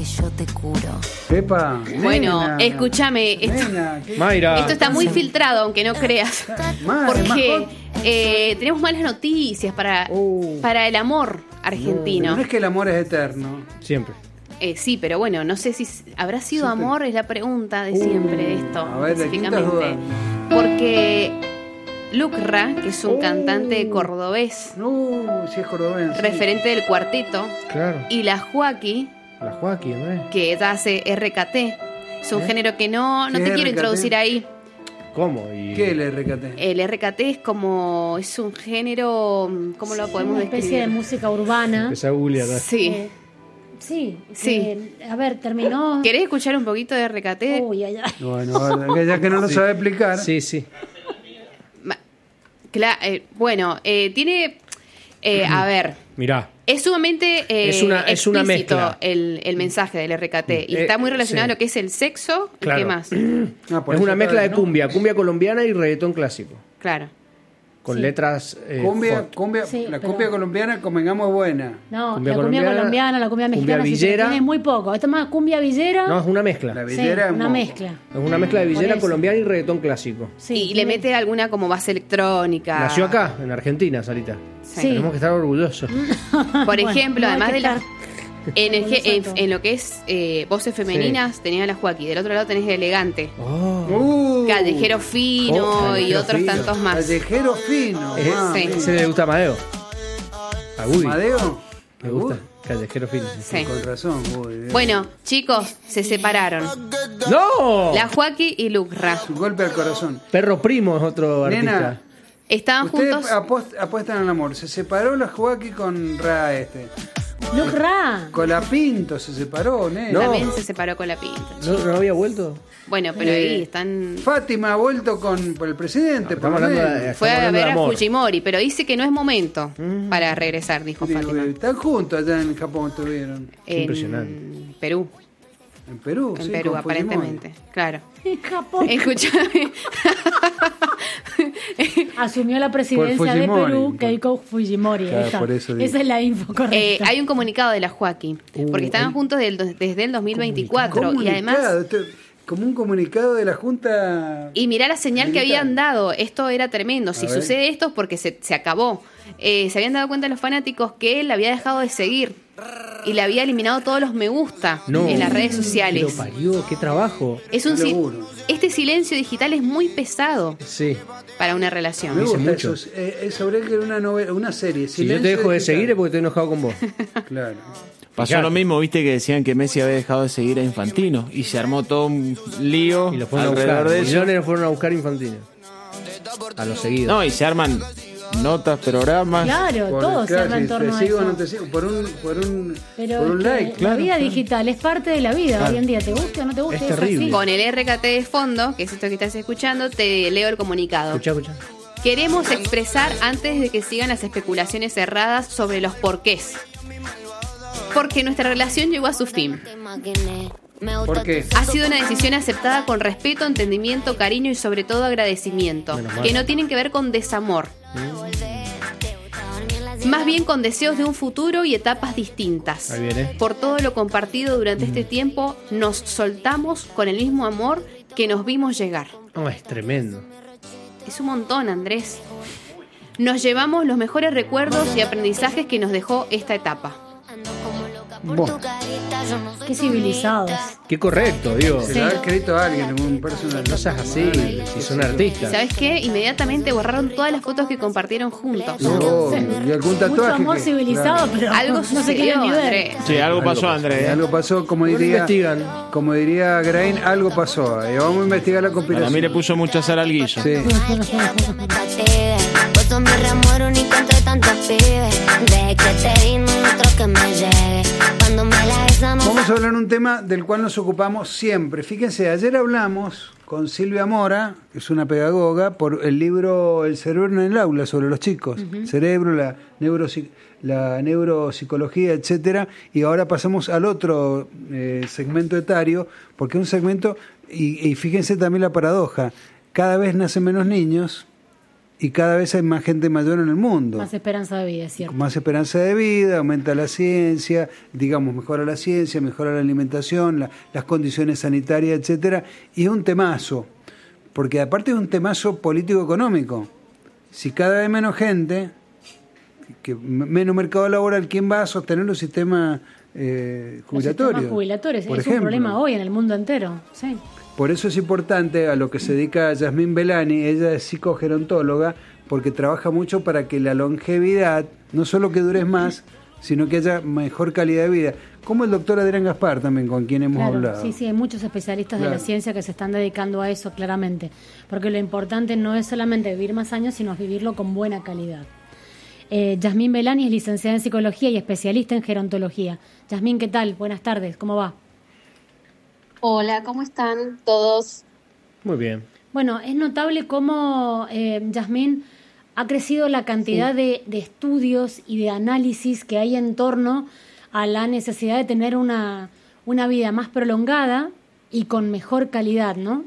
yo te curo. Epa, Bueno, nena, escúchame, nena, ¿qué- Mayra. esto está muy filtrado, aunque no creas. Porque tenemos malas noticias para el amor argentino. No es que el amor es eterno. Siempre. Sí, pero bueno, no sé si habrá sido amor, es la pregunta de siempre de esto, a ver, ¿de quién estás específicamente. dudando? Porque Lucra, que es un cantante cordobés, No, si es cordobés. referente del cuarteto, Claro. y la Joaquí, La Joaquín, ¿no es? que ella hace RKT, es un género que no ¿Qué te es quiero RKT? introducir ahí. ¿Cómo? Y... ¿Qué es el RKT? El RKT es un género, ¿cómo lo podemos Una especie de describir? música urbana. Empecé a googlear. ¿no? Sí. Sí, Sí. a ver, terminó. ¿Querés escuchar un poquito de RKT? Uy, ay, ay. Bueno, ya que no lo sabe explicar. Sí, sí. Bueno, tiene, a ver, Mirá. es sumamente Es una explícito mezcla. el mensaje del RKT y está muy relacionado sí. a lo que es el sexo. ¿Y Claro. qué más? Ah, por Es eso una mezcla de ¿no? cumbia colombiana y reggaetón clásico. Claro. Con Sí. letras. Cumbia, hot. Sí, la pero- cumbia colombiana, convengamos, buena. No, Cumbia la cumbia colombiana, colombiana, la cumbia cumbia mexicana, sí, pero villera. tiene muy poco. Esto es más cumbia villera. No, es una mezcla. La Es sí, villera es una moco. mezcla. una mezcla de villera eso. colombiana y reggaetón clásico. Sí, y le tiene- mete alguna como base electrónica. Nació acá, en Argentina, Sarita. Sí. Sí. Tenemos que estar orgullosos. Por Bueno, ejemplo, no hay además que de la... estar En, en lo que es voces femeninas, tenés a la Joaquí. Del otro lado tenés Elegante. Oh. Callejero Fino y Callejero otros Fino. tantos más. Callejero fino. Sí. Ese le gusta a Amadeo. A Woody. ¿Amadeo? Me gusta. Callejero fino. Sí. Con razón, Woody. Bueno, chicos, se separaron. ¡No! La Joaquí y Lucra. Un golpe al corazón. Perro Primo es otro Nena, artista. Estaban Ustedes juntos. apuestan al amor. Se separó la Joaquín con Ra Lucra. Con la Pinto se separó, nena. No. También se separó con la pinta. ¿No había vuelto? Bueno, pero ahí están. Fátima ha vuelto por el presidente, por Estamos lo hablando menos. de- Fue a hablando ver de a amor. Fujimori, pero dice que no es momento para regresar, dijo Digo, Fátima. están juntos allá en Japón, estuvieron. En impresionante. Perú. En Perú, En sí, Perú, con Fujimori. aparentemente. Claro. En Japón. Escúchame. Asumió la presidencia Por de Fujimori. Perú Keiko Fujimori. Claro, Esa, por eso digo. esa es la info correcta. Hay un comunicado de la Joaquín, porque estaban juntos desde el 2024 y además. Como un comunicado de la Junta. Y mirá la señal que Militar. habían dado. Esto era tremendo. Si A ver. sucede esto es porque se acabó. Se habían dado cuenta los fanáticos que él había dejado de seguir y le había eliminado todos los me gusta No. en las redes Lo sociales. parió, qué trabajo. Es un Qué laburo. este silencio digital es muy pesado Sí. para una Me relación. Dice gusta mucho. eso. Es sobre que era una novela, una serie. Si yo te dejo de seguir es porque estoy enojado con vos. Claro. Pasó Fijate. lo mismo, viste, que decían que Messi había dejado de seguir a Infantino y se armó todo un lío Y lo fueron a alrededor buscar. de eso. Millones lo fueron a buscar Infantino. A los seguidos. No, y se arman notas, programas. Claro, todo se arma en si torno te a sigo o eso. no te sigo. Por un Pero por un es que like. la vida digital es parte de la vida Claro. hoy en día. ¿Te guste o no te guste? Es terrible. así. Con el RKT de fondo, que es esto que estás escuchando, te leo el comunicado. Escuchá. Queremos expresar antes de que sigan las especulaciones erradas sobre los porqués. Porque nuestra relación llegó a su fin. ¿Por qué? Ha sido una decisión aceptada con respeto, entendimiento, cariño y sobre todo agradecimiento, Menos mal. que no tienen que ver con desamor. Más bien con deseos de un futuro y etapas distintas. Ahí viene. Por todo lo compartido durante este tiempo, nos soltamos con el mismo amor que nos vimos llegar. No, es tremendo. Es un montón, Andrés. Nos llevamos los mejores recuerdos y aprendizajes que nos dejó esta etapa. Bueno, Qué civilizados. Qué correcto, digo. se lo ha escrito a alguien, un personal. No seas así, si son artistas. ¿Sabes qué? Inmediatamente borraron todas las fotos que compartieron juntos. No, y algún Mucho tatuaje. amor que- civilizado, pero Algo no se sucedió, quieren ni ver. Andrés. Sí, algo pasó, Andrés. Claro. Algo pasó, como Bueno, diría. investigan. Como diría Grain, algo pasó. Vamos a investigar la A compilación. mí le puso mucha sal al guillo. Sí. Puesto mi remuero ni encontré tantos pibes. De que te di no otro que me llegue. Cuando me la besamos. Vamos a hablar de un tema del cual nos ocupamos siempre. Fíjense, ayer hablamos con Silvia Mora, que es una pedagoga, por el libro El cerebro en el aula, sobre los chicos. Cerebro, la neuropsicología, etcétera. Y ahora pasamos al otro segmento etario, porque es un segmento, y fíjense también la paradoja, cada vez nacen menos niños y cada vez hay más gente mayor en el mundo. Más esperanza de vida, es cierto. Con más esperanza de vida, aumenta la ciencia, digamos, mejora la ciencia, mejora la alimentación, las condiciones sanitarias, etcétera, y es un temazo, porque aparte es un temazo político-económico. Si cada vez menos gente, que menos mercado laboral, ¿quién va a sostener los sistemas jubilatorios? Los sistemas jubilatorios, por es ejemplo. un problema hoy en el mundo entero, sí. Por eso es importante a lo que se dedica Yasmín Belani, ella es psicogerontóloga, porque trabaja mucho para que la longevidad, no solo que dures más, sino que haya mejor calidad de vida. Como el doctor Adrián Gaspar también, con quien hemos hablado. Sí, hay muchos especialistas de la ciencia que se están dedicando a eso claramente, porque lo importante no es solamente vivir más años, sino vivirlo con buena calidad. Yasmín Belani es licenciada en psicología y especialista en gerontología. Yasmín, ¿qué tal? Buenas tardes, ¿cómo va? Hola, ¿cómo están todos? Muy bien. Bueno, es notable cómo, Yasmín, ha crecido la cantidad de estudios y de análisis que hay en torno a la necesidad de tener una vida más prolongada y con mejor calidad, ¿no?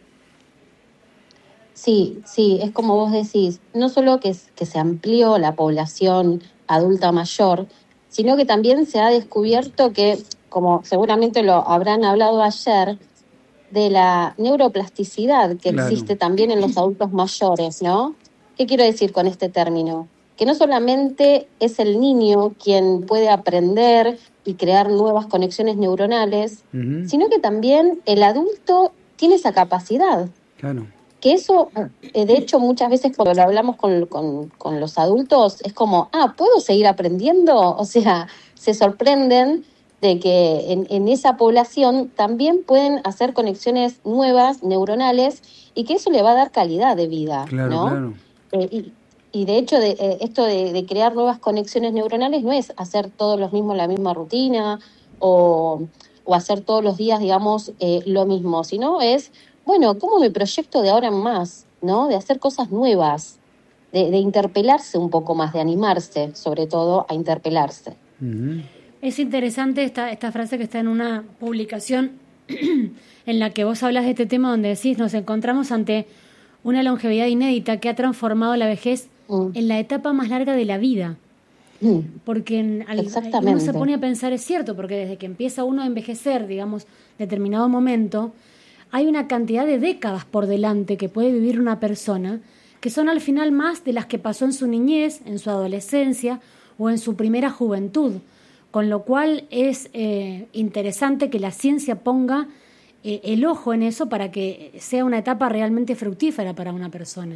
Sí, es como vos decís, no solo que se amplió la población adulta mayor, sino que también se ha descubierto que, como seguramente lo habrán hablado ayer, de la neuroplasticidad que existe también en los adultos mayores, ¿no? ¿Qué quiero decir con este término? Que no solamente es el niño quien puede aprender y crear nuevas conexiones neuronales, sino que también el adulto tiene esa capacidad. Claro. Que eso, de hecho, muchas veces cuando lo hablamos con los adultos, es como, ¿puedo seguir aprendiendo? O sea, se sorprenden de que en esa población también pueden hacer conexiones nuevas, neuronales, y que eso le va a dar calidad de vida, claro, ¿no? Claro. Y de hecho, esto de crear nuevas conexiones neuronales no es hacer todos los mismos la misma rutina o hacer todos los días, digamos, lo mismo, sino es, bueno, ¿cómo me proyecto de ahora en más? ¿No? De hacer cosas nuevas, de interpelarse un poco más, de animarse, sobre todo, a interpelarse. Es interesante esta frase que está en una publicación en la que vos hablas de este tema, donde decís, nos encontramos ante una longevidad inédita que ha transformado la vejez en la etapa más larga de la vida. Porque uno se pone a pensar, es cierto, porque desde que empieza uno a envejecer, digamos, determinado momento, hay una cantidad de décadas por delante que puede vivir una persona, que son al final más de las que pasó en su niñez, en su adolescencia o en su primera juventud. Con lo cual es interesante que la ciencia ponga el ojo en eso para que sea una etapa realmente fructífera para una persona.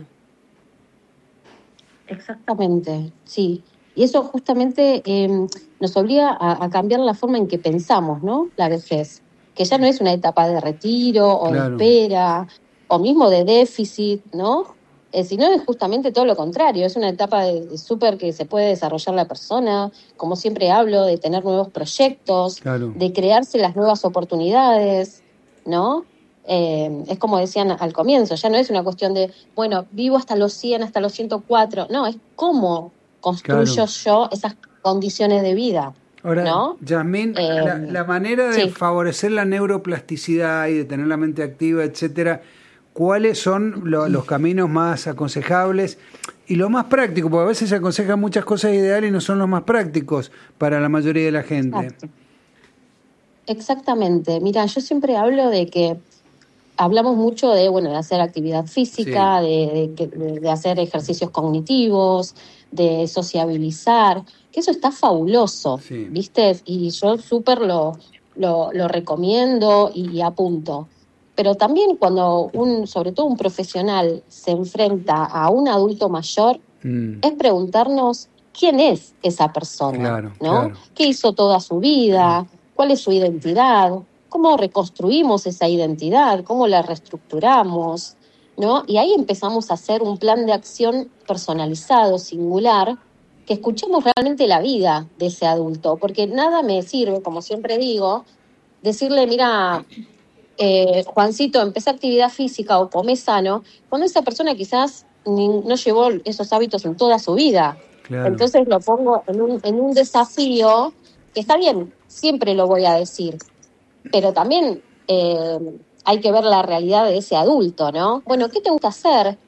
Exactamente, sí. Y eso justamente nos obliga a cambiar la forma en que pensamos, ¿no? La vejez, que ya no es una etapa de retiro o de espera, o mismo de déficit, ¿no? Sino es justamente todo lo contrario, es una etapa de súper que se puede desarrollar la persona, como siempre hablo, de tener nuevos proyectos, de crearse las nuevas oportunidades, ¿no? Es como decían al comienzo, ya no es una cuestión de, bueno, vivo hasta los 100, hasta los 104, no, es cómo construyo yo esas condiciones de vida. Ahora, ¿no? Yasmín, la manera de favorecer la neuroplasticidad y de tener la mente activa, etcétera, ¿cuáles son los caminos más aconsejables y los más prácticos? Porque a veces se aconsejan muchas cosas ideales y no son los más prácticos para la mayoría de la gente. Exacto. Exactamente. Mira, yo siempre hablo de que hablamos mucho de hacer actividad física, de hacer ejercicios cognitivos, de sociabilizar, que eso está fabuloso, ¿viste? Y yo súper lo recomiendo y apunto. Pero también cuando sobre todo un profesional se enfrenta a un adulto mayor, es preguntarnos quién es esa persona, ¿no? ¿Qué hizo toda su vida? ¿Cuál es su identidad? ¿Cómo reconstruimos esa identidad? ¿Cómo la reestructuramos? ¿No? Y ahí empezamos a hacer un plan de acción personalizado, singular, que escuchemos realmente la vida de ese adulto, porque nada me sirve, como siempre digo, decirle, mira, Juancito, empecé actividad física o come sano, cuando esa persona quizás no llevó esos hábitos en toda su vida. Entonces lo pongo en un desafío que está bien, siempre lo voy a decir, pero también hay que ver la realidad de ese adulto, ¿no? Bueno, ¿qué te gusta hacer?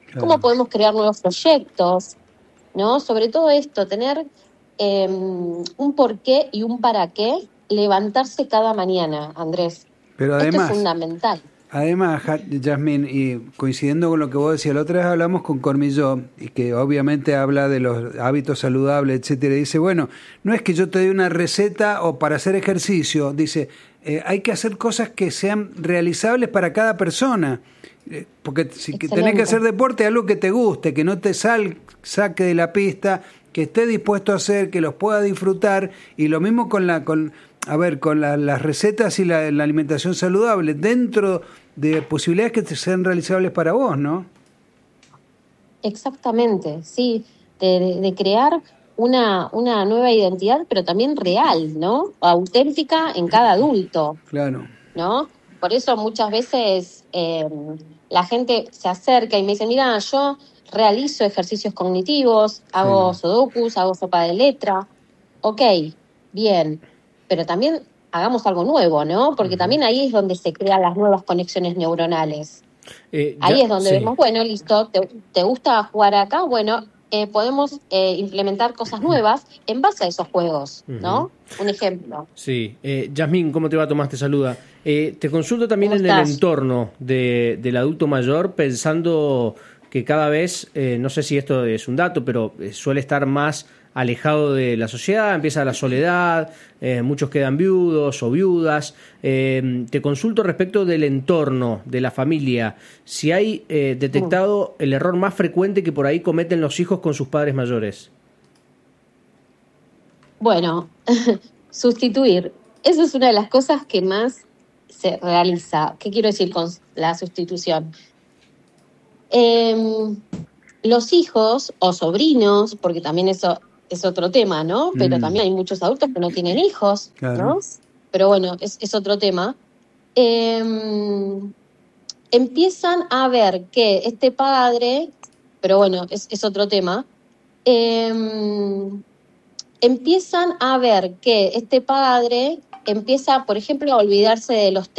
cómo podemos crear nuevos proyectos, ¿no? Sobre todo esto, tener un porqué y un para qué, levantarse cada mañana, Andrés. Pero Esto además, es fundamental. Además, Yasmín, y coincidiendo con lo que vos decías, la otra vez hablamos con Cormilló, y que obviamente habla de los hábitos saludables, etcétera, y dice, bueno, no es que yo te dé una receta o para hacer ejercicio, dice, hay que hacer cosas que sean realizables para cada persona, porque si que tenés que hacer deporte, algo que te guste, que no te saque de la pista, que estés dispuesto a hacer, que los puedas disfrutar, y lo mismo con las recetas y la alimentación saludable, dentro de posibilidades que sean realizables para vos, ¿no? Exactamente, sí, de crear una nueva identidad, pero también real, ¿no? Auténtica en cada adulto. Claro. ¿No? Por eso muchas veces la gente se acerca y me dice, mira, yo realizo ejercicios cognitivos, hago sudokus, hago sopa de letra. Ok, bien, pero también hagamos algo nuevo, ¿no? Porque también ahí es donde se crean las nuevas conexiones neuronales. Ahí es donde vemos, bueno, listo, ¿te gusta jugar acá? Bueno, podemos implementar cosas nuevas en base a esos juegos, ¿no? Un ejemplo. Sí. Yasmín, ¿cómo te va? Tomás te saluda. Te consulto también en el entorno del adulto mayor, pensando que cada vez, no sé si esto es un dato, pero suele estar más alejado de la sociedad, empieza la soledad, muchos quedan viudos o viudas. Te consulto respecto del entorno, de la familia, si hay detectado el error más frecuente que por ahí cometen los hijos con sus padres mayores. Bueno, sustituir. Eso es una de las cosas que más se realiza. ¿Qué quiero decir con la sustitución? Los hijos o sobrinos, porque también eso es otro tema, ¿no? Pero también hay muchos adultos que no tienen hijos, claro, ¿no? Pero bueno, es otro tema. Empiezan a ver que este padre, pero bueno, es otro tema. Empiezan a ver que este padre empieza, por ejemplo, a olvidarse de los